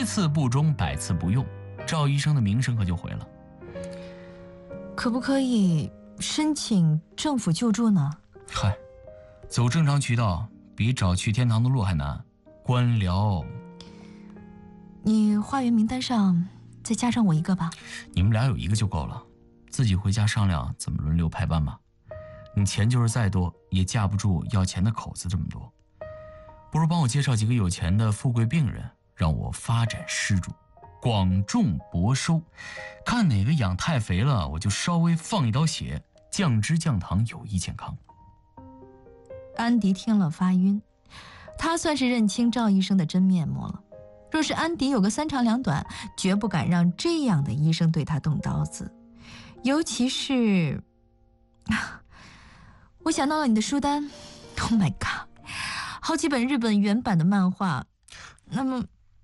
次不忠，百次不用，赵医生的名声可就毁了。 可不可以申请政府救助呢？ 嗨，走正常渠道比找去天堂的路还难。官僚， 你化缘名单上再加上我一个吧。 你们俩有一个就够了，自己回家商量怎么轮流排班吧。你钱就是再多，也架不住要钱的口子这么多。不如帮我介绍几个有钱的富贵病人，让我发展施主，广种博收，看哪个养太肥了，我就稍微放一刀血，降脂降糖，有益健康。 安迪听了发晕，他算是认清赵医生的真面目了。若是安迪有个三长两短，绝不敢让这样的医生对他动刀子。尤其是，我想到了你的书单 ，Oh my god， 好几本日本原版的漫画。那么，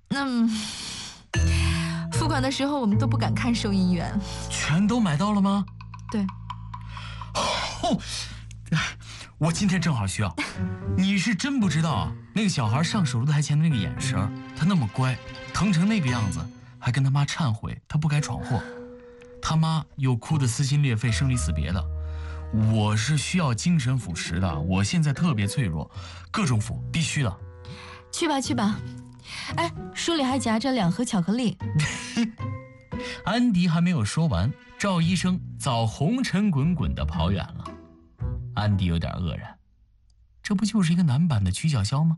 付款的时候我们都不敢看收银员。 全都买到了吗？ 对。 哦，我今天正好需要。你是真不知道啊，那个小孩上手术台前的那个眼神，他那么乖，疼成那个样子，还跟他妈忏悔他不该闯祸，他妈又哭得撕心裂肺生离死别的。我是需要精神辅食的，我现在特别脆弱，各种辅必须的。 去吧去吧。哎，书里还夹着2盒巧克力。 安迪还没有说完，赵医生早红尘滚滚地跑远了。安迪有点愕然，这不就是一个男版的曲筱绡吗？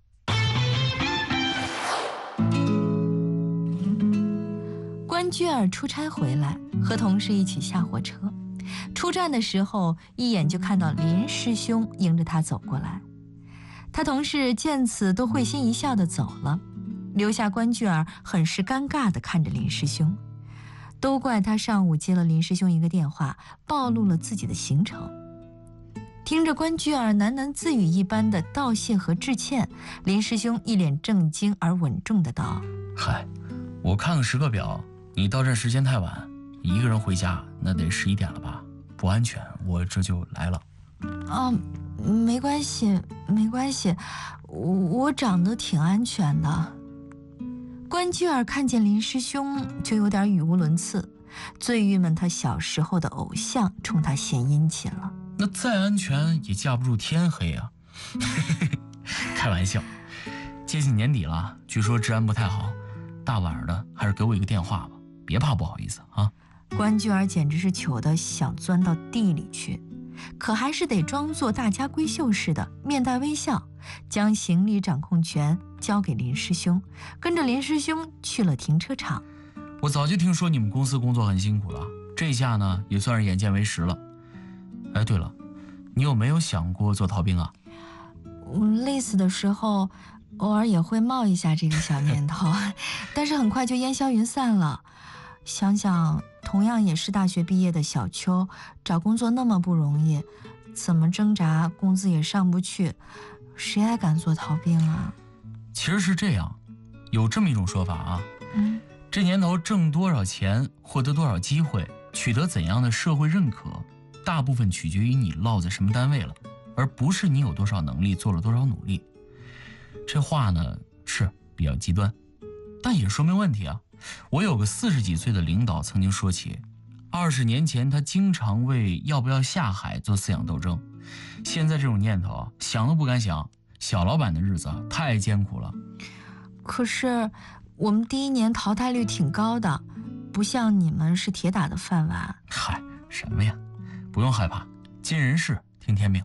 关雎尔出差回来，和同事一起下火车。出站的时候，一眼就看到林师兄迎着他走过来。他同事见此都会心一笑地走了，留下关雎尔很是尴尬地看着林师兄。都怪他上午接了林师兄一个电话，暴露了自己的行程。听着关雎尔喃喃自语一般的道谢和致歉，林师兄一脸正经而稳重的道： 嗨，我看了时刻表，你到站时间太晚，一个人回家那得11点了吧，不安全，我这就来了。 哦，没关系没关系，我长得挺安全的。关雎尔看见林师兄就有点语无伦次，最郁闷他小时候的偶像冲他献殷勤了。 那再安全也架不住天黑啊。开玩笑，接近年底了，据说治安不太好，大晚的还是给我一个电话吧，别怕不好意思啊。 关雎尔简直是糗得想钻到地里去，可还是得装作大家闺秀似的，面带微笑，将行李掌控权交给林师兄，跟着林师兄去了停车场。 我早就听说你们公司工作很辛苦了，这下呢也算是眼见为实了。哎，对了，你有没有想过做逃兵啊？ 我累死的时候偶尔也会冒一下这个小念头，但是很快就烟消云散了。想想同样也是大学毕业的小秋，找工作那么不容易，怎么挣扎工资也上不去，谁还敢做逃兵啊？ 其实是这样，有这么一种说法啊，这年头挣多少钱，获得多少机会，取得怎样的社会认可，大部分取决于你落在什么单位了，而不是你有多少能力，做了多少努力。这话呢是比较极端，但也说明问题啊。我有个40几岁的领导曾经说起，20年前他经常为要不要下海做思想斗争，现在这种念头啊，想都不敢想。小老板的日子啊，太艰苦了。 可是我们第1年淘汰率挺高的，不像你们是铁打的饭碗。 嗨，什么呀，不用害怕，尽人事听天命。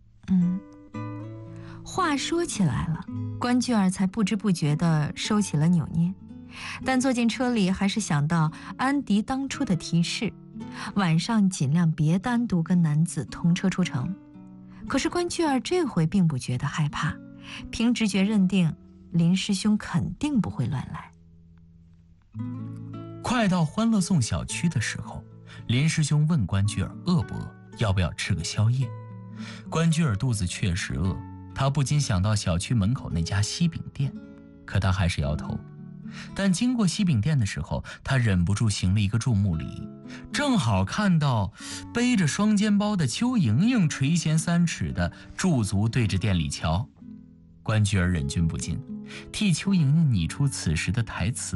话说起来了，关雎尔才不知不觉地收起了扭捏，但坐进车里还是想到安迪当初的提示，晚上尽量别单独跟男子同车出城。可是关雎尔这回并不觉得害怕，凭直觉认定林师兄肯定不会乱来。 快到欢乐颂小区的时候，林师兄问关雎尔饿不饿，要不要吃个宵夜。关雎尔肚子确实饿，他不禁想到小区门口那家西饼店，可他还是摇头。但经过西饼店的时候，他忍不住行了一个注目礼，正好看到背着双肩包的邱莹莹垂涎3尺的驻足对着店里瞧。关雎尔忍俊不禁，替邱莹莹拟出此时的台词。